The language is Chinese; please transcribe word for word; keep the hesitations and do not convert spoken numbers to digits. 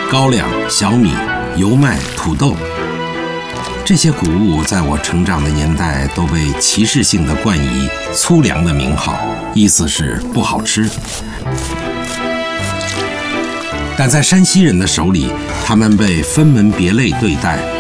高粱、小米、油麦、土豆。这些谷物在我成长的年代都被歧视性地冠以粗粮的名号，意思是不好吃。但在山西人的手里，它们被分门别类对待，